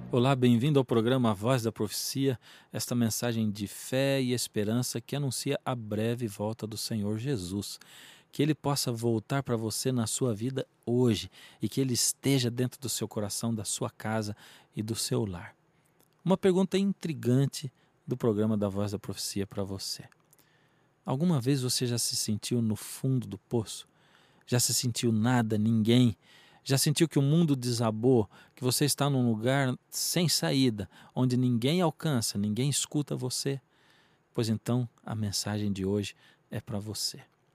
Olá, bem-vindo ao programa A Voz da Profecia, esta mensagem de fé e esperança que anuncia a breve volta do Senhor Jesus. Que Ele possa voltar para você na sua vida hoje e que Ele esteja dentro do seu coração, da sua casa e do seu lar. Uma pergunta intrigante do programa da Voz da Profecia para você. Alguma vez você já se sentiu no fundo do poço? Já se sentiu nada, ninguém? Já sentiu que o mundo desabou, que você está num lugar sem saída, onde ninguém alcança, ninguém escuta você? Pois então, a mensagem de hoje é para você.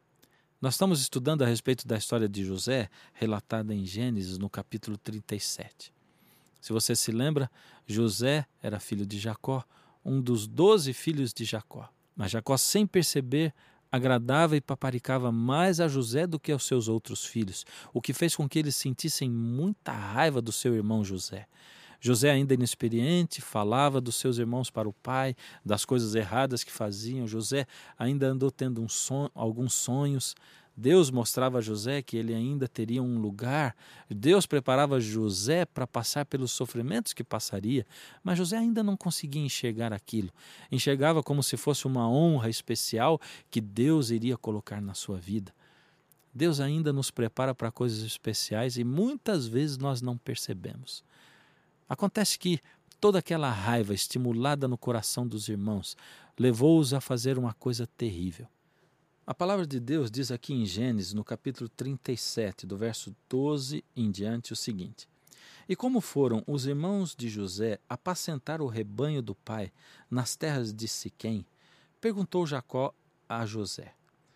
Nós estamos estudando a respeito da história de José, relatada em Gênesis, no capítulo 37. Se você se lembra, José era filho de Jacó, um dos 12 filhos de Jacó. Mas Jacó, sem perceber, agradava e paparicava mais a José do que aos seus outros filhos, o que fez com que eles sentissem muita raiva do seu irmão José. José, ainda inexperiente, falava dos seus irmãos para o pai, das coisas erradas que faziam. José ainda andou tendo alguns sonhos. Deus mostrava a José que ele ainda teria um lugar. Deus preparava José para passar pelos sofrimentos que passaria, mas José ainda não conseguia enxergar aquilo. Enxergava como se fosse uma honra especial que Deus iria colocar na sua vida. Deus ainda nos prepara para coisas especiais e muitas vezes nós não percebemos. Acontece que toda aquela raiva estimulada no coração dos irmãos levou-os a fazer uma coisa terrível. A palavra de Deus diz aqui em Gênesis, no capítulo 37, do verso 12 em diante, o seguinte: E como foram os irmãos de José apacentar o rebanho do pai nas terras de Siquém, perguntou Jacó a José: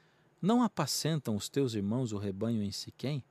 Não apacentam os teus irmãos o rebanho em Siquém?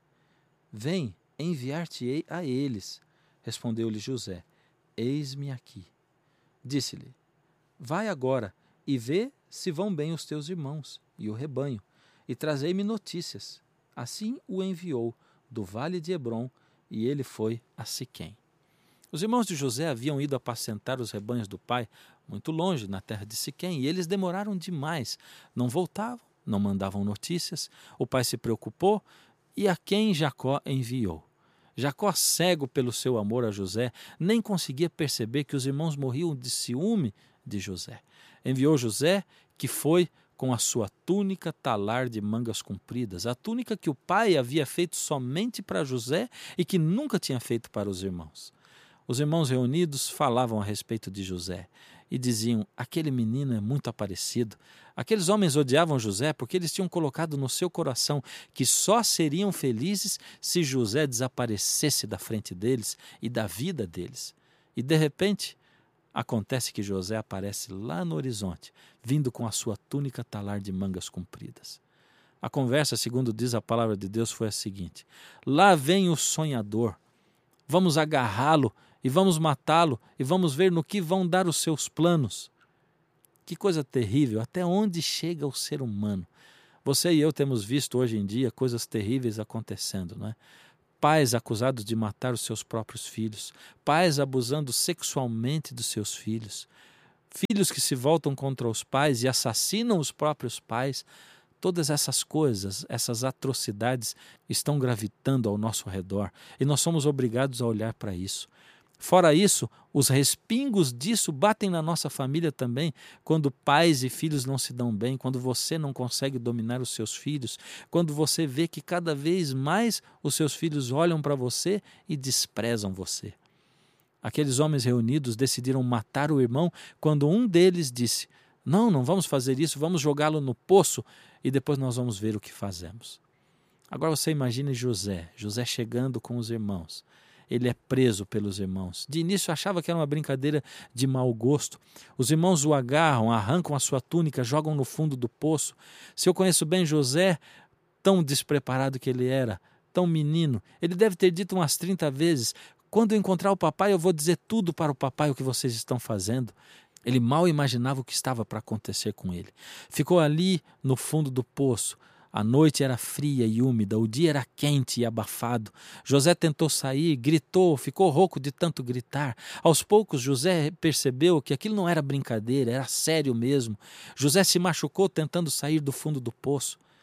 Vem, enviar-te-ei a eles. Respondeu-lhe José: Eis-me aqui. Disse-lhe: Vai agora e vê se vão bem os teus irmãos e o rebanho, e trazei-me notícias. Assim o enviou do vale de Hebrom, e ele foi a Siquém. Os irmãos de José haviam ido apacentar os rebanhos do pai muito longe, na terra de Siquém, e eles demoraram demais. Não voltavam, não mandavam notícias. O pai se preocupou, e a quem Jacó enviou? Jacó, cego pelo seu amor a José, nem conseguia perceber que os irmãos morriam de ciúme de José. Enviou José, que foi com a sua túnica talar de mangas compridas, a túnica que o pai havia feito somente para José e que nunca tinha feito para os irmãos. Os irmãos reunidos falavam a respeito de José e diziam: aquele menino é muito aparecido. Aqueles homens odiavam José porque eles tinham colocado no seu coração que só seriam felizes se José desaparecesse da frente deles e da vida deles. E de repente, acontece que José aparece lá no horizonte, vindo com a sua túnica talar de mangas compridas. A conversa, segundo diz a palavra de Deus, foi a seguinte: lá vem o sonhador, vamos agarrá-lo e vamos matá-lo e vamos ver no que vão dar os seus planos. Que coisa terrível, até onde chega o ser humano. Você e eu temos visto hoje em dia coisas terríveis acontecendo, não é? Pais acusados de matar os seus próprios filhos, pais abusando sexualmente dos seus filhos, filhos que se voltam contra os pais e assassinam os próprios pais. Todas essas coisas, essas atrocidades estão gravitando ao nosso redor e nós somos obrigados a olhar para isso. Fora isso, os respingos disso batem na nossa família também, quando pais e filhos não se dão bem, quando você não consegue dominar os seus filhos, quando você vê que cada vez mais os seus filhos olham para você e desprezam você. Aqueles homens reunidos decidiram matar o irmão quando um deles disse: não vamos fazer isso, vamos jogá-lo no poço e depois nós vamos ver o que fazemos. Agora você imagine José chegando com os irmãos. Ele é preso pelos irmãos. De início achava que era uma brincadeira de mau gosto. Os irmãos o agarram, arrancam a sua túnica, jogam no fundo do poço. Se eu conheço bem José, tão despreparado que ele era, tão menino, ele deve ter dito umas 30 vezes: quando eu encontrar o papai, eu vou dizer tudo para o papai o que vocês estão fazendo. Ele mal imaginava o que estava para acontecer com ele. Ficou ali no fundo do poço. A noite era fria e úmida, o dia era quente e abafado. José tentou sair, gritou, ficou rouco de tanto gritar. Aos poucos, José percebeu que aquilo não era brincadeira, era sério mesmo. José se machucou tentando sair do fundo do poço.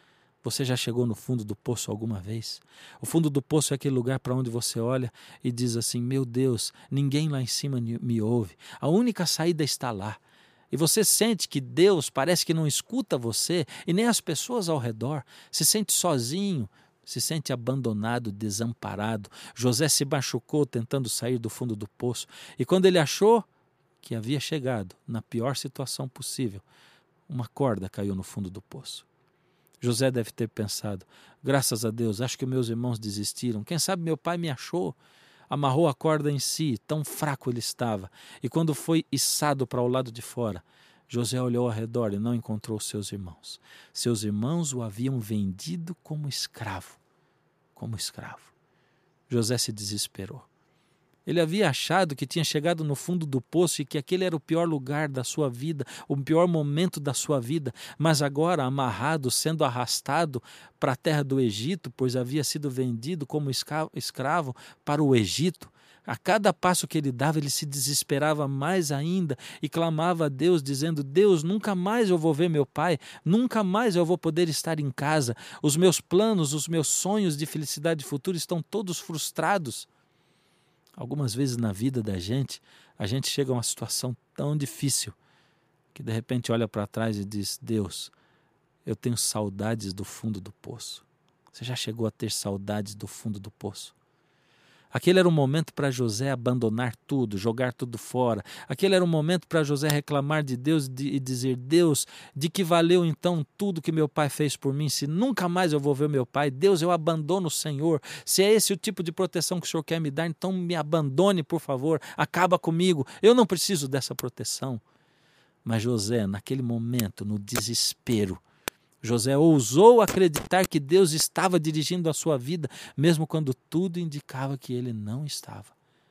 Você já chegou no fundo do poço alguma vez? O fundo do poço é aquele lugar para onde você olha e diz assim: meu Deus, ninguém lá em cima me ouve. A única saída está lá. E você sente que Deus parece que não escuta você e nem as pessoas ao redor. Se sente sozinho, se sente abandonado, desamparado. José se machucou tentando sair do fundo do poço. E quando ele achou que havia chegado na pior situação possível, uma corda caiu no fundo do poço. José deve ter pensado: graças a Deus, acho que meus irmãos desistiram. Quem sabe meu pai me achou. Amarrou a corda em si, tão fraco ele estava. E quando foi içado para o lado de fora, José olhou ao redor e não encontrou seus irmãos. Seus irmãos o haviam vendido como escravo. Como escravo. José se desesperou. Ele havia achado que tinha chegado no fundo do poço e que aquele era o pior lugar da sua vida, o pior momento da sua vida, mas agora, amarrado, sendo arrastado para a terra do Egito, pois havia sido vendido como escravo para o Egito, a cada passo que ele dava, ele se desesperava mais ainda e clamava a Deus, dizendo: Deus, nunca mais eu vou ver meu pai, nunca mais eu vou poder estar em casa, os meus planos, os meus sonhos de felicidade futura estão todos frustrados. Algumas vezes na vida da gente, a gente chega a uma situação tão difícil que de repente olha para trás e diz: Deus, eu tenho saudades do fundo do poço. Você já chegou a ter saudades do fundo do poço? Aquele era um momento para José abandonar tudo, jogar tudo fora. Aquele era um momento para José reclamar de Deus e dizer: Deus, de que valeu então tudo que meu pai fez por mim? Se nunca mais eu vou ver meu pai, Deus, eu abandono o Senhor. Se é esse o tipo de proteção que o Senhor quer me dar, então me abandone, por favor, acaba comigo. Eu não preciso dessa proteção. Mas José, naquele momento, no desespero, José ousou acreditar que Deus estava dirigindo a sua vida, mesmo quando tudo indicava que ele não estava.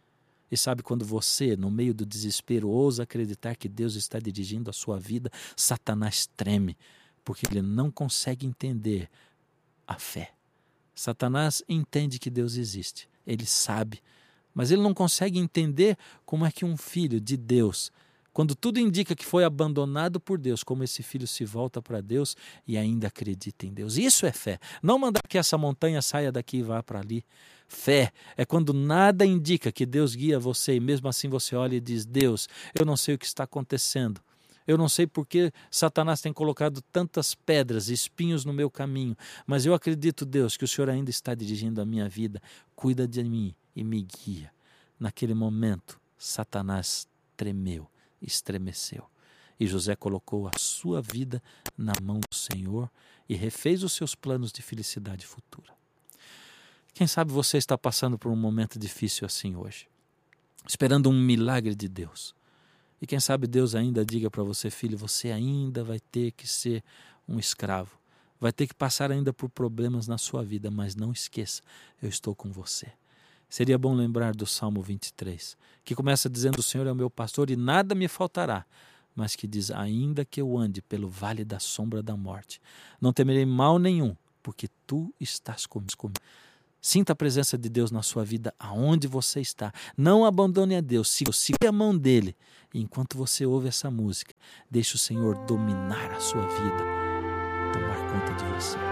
E sabe, quando você, no meio do desespero, ousa acreditar que Deus está dirigindo a sua vida, Satanás treme, porque ele não consegue entender a fé. Satanás entende que Deus existe, ele sabe, mas ele não consegue entender como é que um filho de Deus, quando tudo indica que foi abandonado por Deus, como esse filho se volta para Deus e ainda acredita em Deus. Isso é fé. Não mandar que essa montanha saia daqui e vá para ali. Fé é quando nada indica que Deus guia você e mesmo assim você olha e diz: Deus, eu não sei o que está acontecendo. Eu não sei por que Satanás tem colocado tantas pedras e espinhos no meu caminho, mas eu acredito, Deus, que o Senhor ainda está dirigindo a minha vida. Cuida de mim e me guia. Naquele momento, Satanás tremeu, estremeceu. E José colocou a sua vida na mão do Senhor e refez os seus planos de felicidade futura. Quem sabe você está passando por um momento difícil assim hoje, esperando um milagre de Deus. E quem sabe Deus ainda diga para você: filho, você ainda vai ter que ser um escravo, vai ter que passar ainda por problemas na sua vida, mas não esqueça, eu estou com você. Seria bom lembrar do Salmo 23, que começa dizendo: o Senhor é o meu pastor e nada me faltará, mas que diz: ainda que eu ande pelo vale da sombra da morte, não temerei mal nenhum, porque tu estás comigo. Sinta a presença de Deus na sua vida aonde você está. Não abandone a Deus, siga a mão dele. E enquanto você ouve essa música, deixe o Senhor dominar a sua vida, tomar conta de você.